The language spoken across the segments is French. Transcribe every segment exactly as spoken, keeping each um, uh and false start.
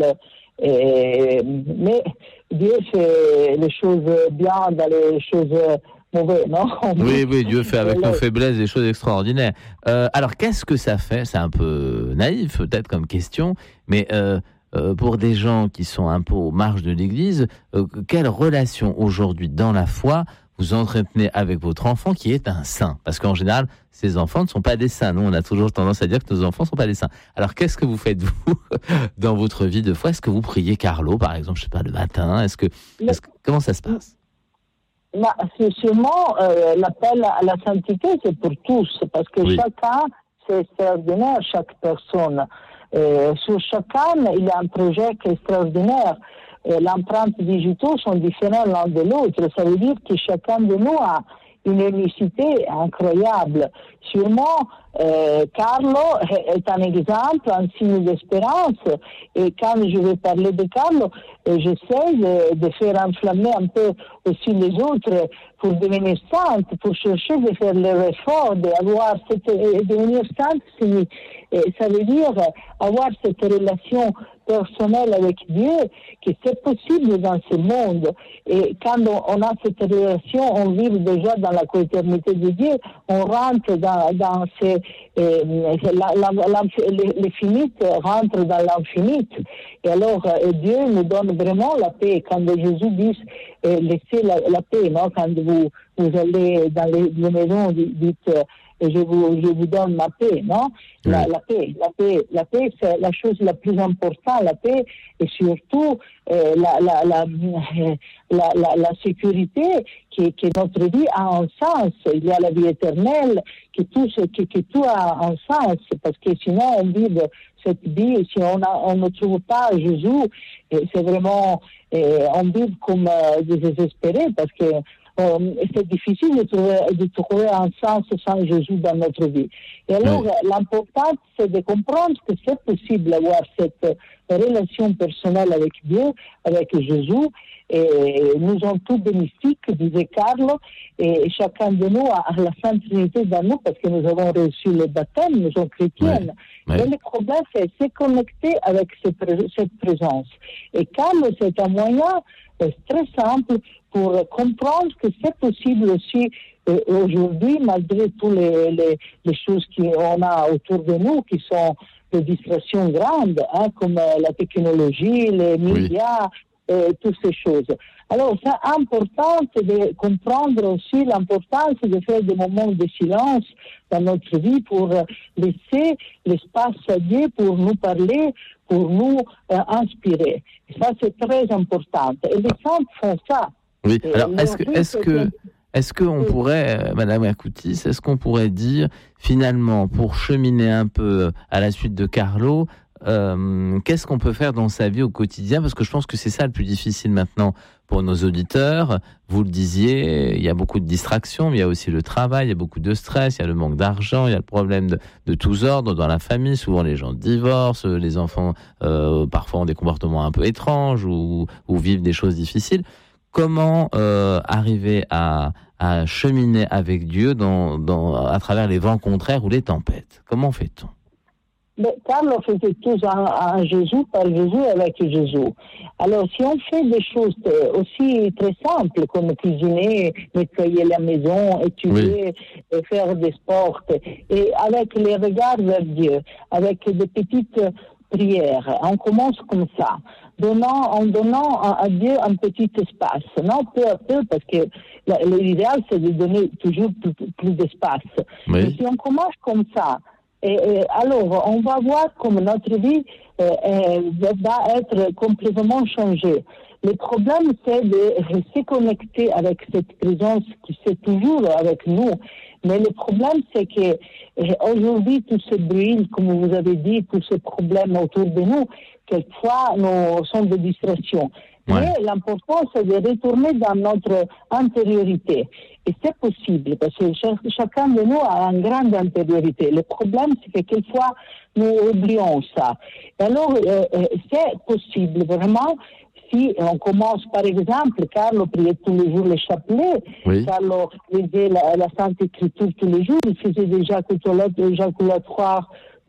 Et, mais Dieu fait les choses bien dans les choses mauvaises, non? Oui, oui, Dieu fait avec nos faiblesses des choses extraordinaires. Euh, alors, qu'est-ce que ça fait? C'est un peu naïf, peut-être, comme question, mais euh, euh, pour des gens qui sont un peu aux marges de l'Église, euh, quelle relation aujourd'hui dans la foi vous entretenez avec votre enfant qui est un saint? Parce qu'en général, ces enfants ne sont pas des saints. Nous, on a toujours tendance à dire que nos enfants ne sont pas des saints. Alors, qu'est-ce que vous faites, vous, dans votre vie de foi? Est-ce que vous priez Carlo, par exemple, je ne sais pas, le matin? Est-ce que, est-ce que, comment ça se passe? Bah, c'est sûrement euh, l'appel à la sainteté, c'est pour tous, parce que oui. Chacun, c'est extraordinaire, chaque personne. Euh, sur chacun, il y a un projet qui est extraordinaire. Et l'empreinte digitale sont différentes l'un de l'autre. Ça veut dire que chacun de nous a une unicité incroyable. Sûrement, euh, Carlo est un exemple, un signe d'espérance. Et quand je vais parler de Carlo, j'essaie de, de faire enflammer un peu aussi les autres pour devenir sainte, pour chercher de faire leur effort, d'avoir cette, devenir sainte, ça veut dire avoir cette relation personnelle avec Dieu, que c'est possible dans ce monde. Et quand on, on a cette relation, on vit déjà dans la co-éternité de Dieu, on rentre dans, dans ces, euh, la, la, la, l'infinite rentre dans l'infinite. Et alors, euh, Dieu nous donne vraiment la paix. Quand Jésus dit, euh, laissez la, la paix, non? Quand vous, vous allez dans les, les maisons, dites, euh, je vous, je vous donne ma paix, non? La, la paix, la paix, la paix, c'est la chose la plus importante, la paix, et surtout euh, la, la, la, la, la, la sécurité, que, que notre vie a un sens. Il y a la vie éternelle, que tout, que, que tout a un sens, parce que sinon on vit cette vie, si on, a, on ne trouve pas Jésus, c'est vraiment, on vit comme euh, désespéré, parce que Euh, c'est difficile de trouver, de trouver un sens sans Jésus dans notre vie. Et alors, oui. L'important, c'est de comprendre que c'est possible d'avoir cette relation personnelle avec Dieu, avec Jésus. Et nous sommes tous des mystiques, disait Carlo, et chacun de nous a la Sainte Trinité dans nous parce que nous avons reçu le baptême, nous sommes chrétiennes. Oui. Oui. Et le problème, c'est de se connecter avec cette présence. Et Carlo, c'est un moyen très simple pour comprendre que c'est possible aussi euh, aujourd'hui, malgré toutes les, les, les choses qu'on a autour de nous, qui sont des distractions grandes, hein, comme euh, la technologie, les médias, oui. euh, toutes ces choses. Alors, c'est important de comprendre aussi l'importance de faire des moments de silence dans notre vie pour laisser l'espace à Dieu pour nous parler, pour nous euh, inspirer. Et ça, c'est très important. Et les saints font ça. Oui, alors est-ce que, est-ce que, est-ce qu'on pourrait, Madame Akoutis, est-ce qu'on pourrait dire, finalement, pour cheminer un peu à la suite de Carlo, euh, qu'est-ce qu'on peut faire dans sa vie au quotidien? Parce que je pense que c'est ça le plus difficile maintenant pour nos auditeurs. Vous le disiez, il y a beaucoup de distractions, mais il y a aussi le travail, il y a beaucoup de stress, il y a le manque d'argent, il y a le problème de, de tous ordres dans la famille. Souvent, les gens divorcent, les enfants, euh, parfois, ont des comportements un peu étranges ou, ou vivent des choses difficiles. Comment euh, arriver à, à cheminer avec Dieu dans, dans, à travers les vents contraires ou les tempêtes? Comment fait-on? Mais Carlo faisait tout en, en Jésus, par Jésus, avec Jésus. Alors, si on fait des choses aussi très simples, comme cuisiner, nettoyer la maison, étudier, oui. faire des sports, et avec les regards vers Dieu, avec des petites prières, on commence comme ça. Donnant, en donnant à Dieu un petit espace, non, peu à peu, parce que l'idéal, c'est de donner toujours plus, plus d'espace. Oui. Mais si on commence comme ça, et, et alors, on va voir comme notre vie euh, va être complètement changée. Le problème, c'est de se connecter avec cette présence qui est toujours avec nous. Mais le problème, c'est que aujourd'hui, tout ce bruit, comme vous avez dit, tous ces problèmes autour de nous, quelquefois, nous sont des distractions. Ouais. Mais l'important, c'est de retourner dans notre intériorité. Et c'est possible, parce que chacun de nous a une grande intériorité. Le problème, c'est que quelquefois, nous oublions ça. Et alors, euh, c'est possible, vraiment, si on commence, par exemple, Carlo priait tous les jours le chapelet, oui. Carlo lisait la, la Sainte Écriture tous les jours, il faisait des éjaculations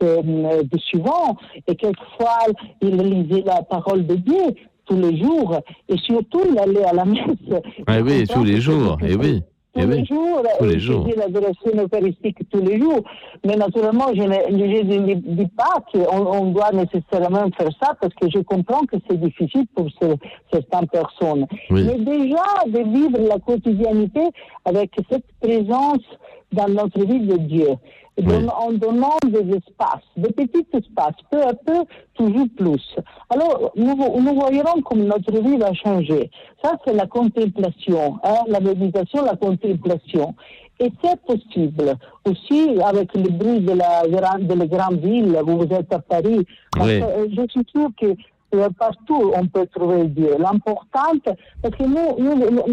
euh, de souvent, et quelquefois il lisait la parole de Dieu tous les jours, et surtout il allait à la messe. Ah oui, tous les jours, et oui. Tous eh les oui. jours, tous les je jours. faisais l'adoration eucharistique tous les jours. Mais naturellement, je ne, je ne dis pas qu'on on doit nécessairement faire ça parce que je comprends que c'est difficile pour ce, certaines personnes. Oui. Mais déjà, de vivre la quotidienneté avec cette présence dans notre vie de Dieu. Oui. En donnant des espaces, des petits espaces, peu à peu, toujours plus. Alors, nous, nous voyons comme notre vie va changer. Ça, c'est la contemplation, hein, la méditation, la contemplation. Et c'est possible aussi avec le bruit de la, de la grande ville, vous êtes à Paris. Oui. Je suis sûre que partout on peut trouver Dieu. L'important, parce que nous,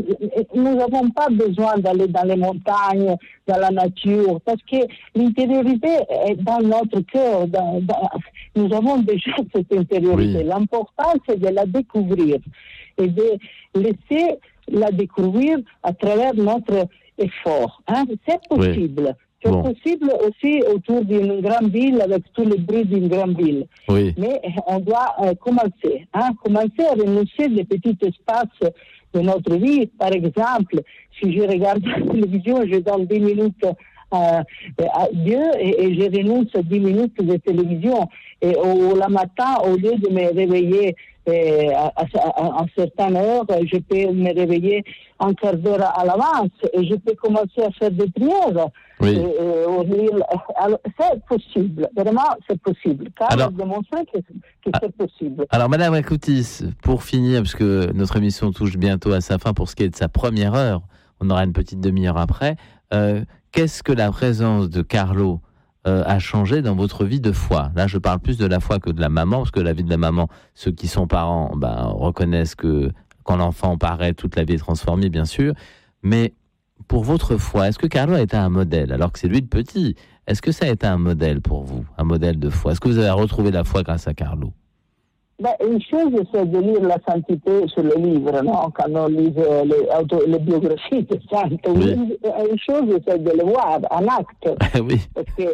nous n'avons pas besoin d'aller dans les montagnes, dans la nature, parce que l'intériorité est dans notre cœur. Dans, dans, nous avons déjà cette intériorité. Oui. L'important, c'est de la découvrir et de laisser la découvrir à travers notre effort. Hein? C'est possible. Oui. C'est bon. Possible aussi autour d'une grande ville avec tous les bruits d'une grande ville. Oui. Mais on doit euh, commencer, hein, commencer à renoncer des petits espaces de notre vie. Par exemple, si je regarde la télévision, je donne dix minutes à, à Dieu et, et je renonce à dix minutes de télévision. Et au, le matin, au lieu de me réveiller euh, à, à, à, à certaines heures, je peux me réveiller un quart d'heure à l'avance et je peux commencer à faire des prières. Oui. Et, et, alors, c'est possible, vraiment c'est possible. Car alors, on a démontré que, que c'est possible. Alors, Madame Rakoutis, pour finir, parce que notre émission touche bientôt à sa fin pour ce qui est de sa première heure, on aura une petite demi-heure après, euh, qu'est-ce que la présence de Carlo euh, a changé dans votre vie de foi ? Là, je parle plus de la foi que de la maman, parce que la vie de la maman, ceux qui sont parents ben, reconnaissent que quand l'enfant paraît, toute la vie est transformée, bien sûr, mais pour votre foi, est-ce que Carlo a été un modèle, alors que c'est lui le petit ? Est-ce que ça a été un modèle pour vous, un modèle de foi ? Est-ce que vous avez retrouvé la foi grâce à Carlo ? Ben, une chose, c'est de lire la sainteté sur les livres, non ? Quand on lit les, auto, les biographies de saints. Oui. Une chose, c'est de le voir en acte. Oui. Parce que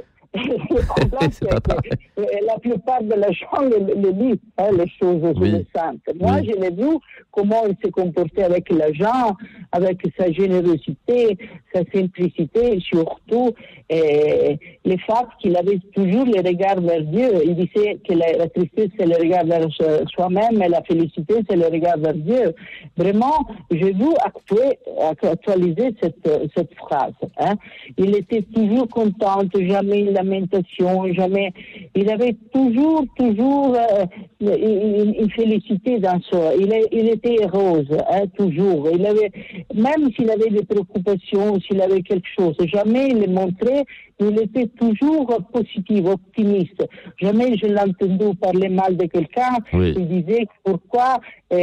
c'est pas pareil. La plupart de la gens le, le lisent, hein, les choses oui. sur les saintes. Moi, oui. je l'ai vu comment il s'est comporté avec l'argent, avec sa générosité, sa simplicité, surtout et le fait qu'il avait toujours le regard vers Dieu. Il disait que la, la tristesse, c'est le regard vers soi-même et la félicité, c'est le regard vers Dieu. Vraiment, j'ai vu actuer, actualiser cette, cette phrase. Hein. Il était toujours content, jamais une lamentation, jamais. Il avait toujours, toujours euh, une, une félicité dans soi. Il, est, il était rose, hein, toujours. Il avait, même s'il avait des préoccupations, s'il avait quelque chose, jamais il le montrait. Il était toujours positif, optimiste. Jamais je l'ai entendu parler mal de quelqu'un. Oui. Il disait pourquoi euh,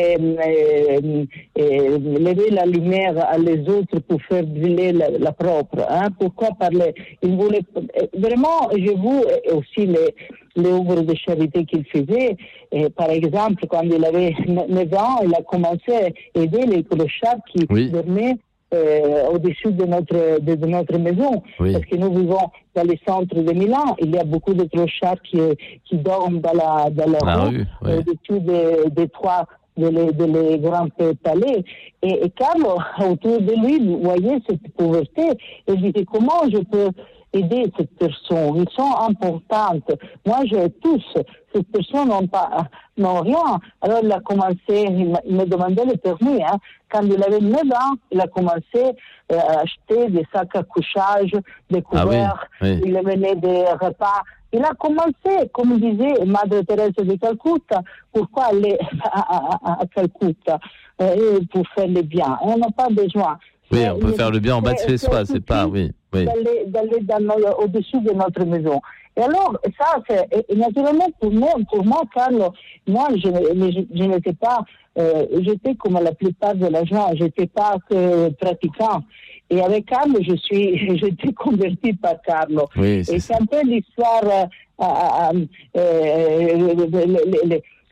euh, euh, lever la lumière à les autres pour faire brûler la, la propre. Hein? Pourquoi parler? Il voulait vraiment, je vous aussi les les œuvres de charité qu'il faisait. Et par exemple, quand il avait neuf ans, il a commencé à aider les clochards qui oui. dormaient Euh, au-dessus de notre, de, de notre maison. Oui. Parce que nous vivons dans le centre de Milan. Il y a beaucoup de clochards qui, qui dorment dans la, dans la, la rue, oui. au-dessus des, des toits de les, de les grands palais. Et, et Carlo, autour de lui, vous voyez cette pauvreté. Et il disait, comment je peux aider cette personne? Ils sont importantes. Moi, j'ai tous. Ces personnes n'ont pas, n'ont rien. Alors, il a commencé, il me demandait le permis, hein. Quand il avait neuf ans, il a commencé euh, à acheter des sacs à couchage, des couverts, ah oui, oui. il venait des repas. Il a commencé, comme disait Madre Teresa de Calcutta, pourquoi aller à, à, à Calcutta euh, pour faire le bien. On n'a pas besoin. Oui, on peut faire le bien en bas de chez soi, c'est pas, oui. oui. D'aller, d'aller dans nos, au-dessus de notre maison. Et alors, ça, c'est, et naturellement, pour moi, pour moi, Carlo, moi, je, je, je n'étais pas, euh, j'étais comme la plupart de la gens, j'étais pas que pratiquant. Et avec Carlo, je suis, j'étais convertie par Carlo. Oui, c'est et c'est un peu l'histoire, euh, euh, euh, les, les,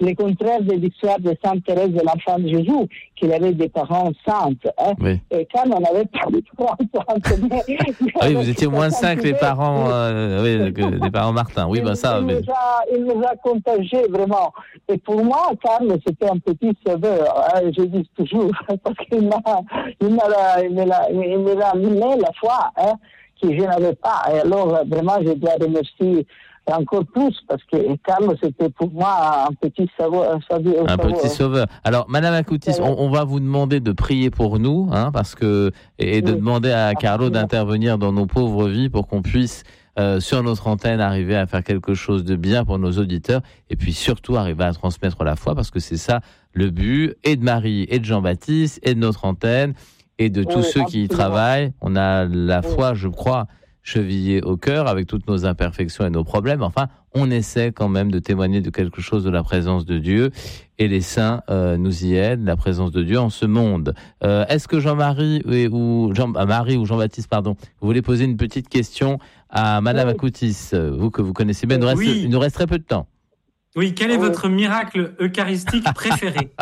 le contraire de l'histoire de Sainte Thérèse de l'Enfant de Jésus, qu'il avait des parents saintes. Hein. Oui. Et quand on n'avait pas de parents saintes, mais, ah oui, vous étiez moins cinq les parents, euh, oui, que les parents Martin. Oui, il, ben ça. Il, mais... nous a, il nous a contagiés vraiment. Et pour moi, Carl, c'était un petit sauveur. Hein, je dis toujours, parce qu'il m'a, il m'a, il m'a, il m'a amené la foi hein, que je n'avais pas. Et alors, vraiment, je dois remercier encore plus, parce que Carl, c'était pour moi un petit sauveur. Un, sauveur, un petit sauveur. Alors, Madame Acutis, on, on va vous demander de prier pour nous, hein, parce que, et de oui. demander à Carlo d'intervenir dans nos pauvres vies pour qu'on puisse, euh, sur notre antenne, arriver à faire quelque chose de bien pour nos auditeurs, et puis surtout arriver à transmettre la foi, parce que c'est ça le but, et de Marie, et de Jean-Baptiste, et de notre antenne, et de tous oui, ceux qui y travaillent. On a la foi, je crois, chevillée au cœur avec toutes nos imperfections et nos problèmes. Enfin, on essaie quand même de témoigner de quelque chose de la présence de Dieu et les saints euh, nous y aident, la présence de Dieu en ce monde. Euh, est-ce que Jean-Marie ou Jean, Marie ou Jean-Baptiste, pardon, vous voulez poser une petite question à Madame oui. Acutis, vous que vous connaissez bien, il nous reste, oui. il nous reste très peu de temps. Oui, quel est oui. votre miracle eucharistique préféré?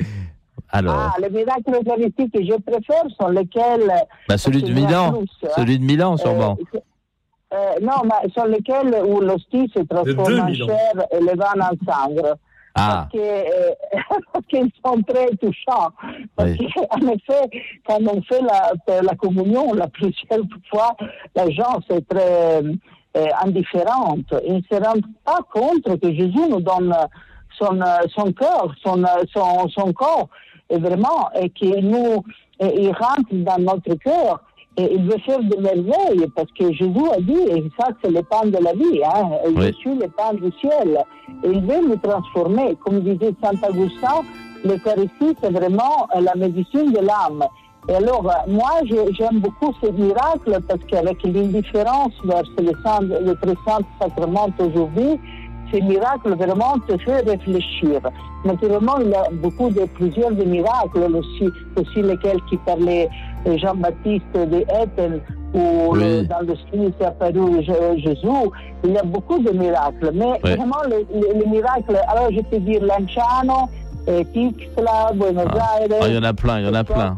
Alors. Ah, les miracles eucharistiques que je préfère sont lesquels... Bah, celui de Milan, plus, celui hein. de Milan sûrement. Euh, euh, non, mais sont lesquels où l'hostie se transforme en chair et le vin en sangre. Ah. Parce, que, euh, parce qu'ils sont très touchants. Parce oui. qu'en effet, quand on fait la, la communion, la plusieurs fois, les gens sont très euh, indifférents. Ils ne se rendent pas compte que Jésus nous donne son, son cœur, son, son, son corps. Et vraiment, et qu'il nous, et il rentre dans notre cœur, et il veut faire des merveilles, parce que Jésus a dit, et ça c'est le pain de la vie, hein, oui. Je suis le pain du ciel, et il veut nous transformer, comme disait Saint Augustin, l'Eucharistie c'est vraiment la médecine de l'âme. Et alors, moi j'aime beaucoup ce miracle, parce qu'avec l'indifférence vers le, saint, le très saint sacrement aujourd'hui, ces miracles vraiment te fait réfléchir. Naturellement, il y a beaucoup de plusieurs de miracles aussi, aussi lesquels qui parlaient Jean-Baptiste de Ethel ou oui. le, dans le style s'est apparu Jésus. Il y a beaucoup de miracles, mais oui. vraiment les, les, les miracles. Alors je peux dire Lanciano. Tixla, Buenos ah. Aires. Oh, il y en a plein, il y en a plein.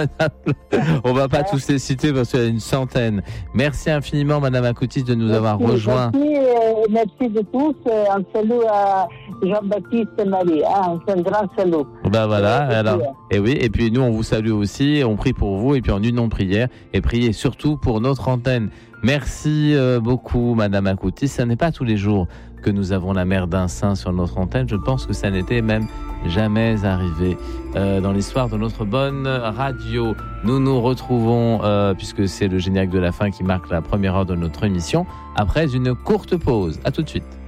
On va pas tous les citer parce qu'il y a une centaine. Merci infiniment, Madame Acutis, de nous merci, avoir rejoints. Merci, euh, merci de tous. Un salut à Jean-Baptiste et Marie. Hein, un grand salut. Ben voilà. Et, alors, et oui, et puis nous, on vous salue aussi. On prie pour vous et puis en union de prière et priez surtout pour notre antenne. Merci euh, beaucoup, Madame Acutis. Ce n'est pas tous les jours que nous avons la mère d'un saint sur notre antenne. Je pense que ça n'était même jamais arrivé euh, dans l'histoire de notre bonne radio. Nous nous retrouvons, euh, puisque c'est le générique de la fin qui marque la première heure de notre émission, après une courte pause. À tout de suite.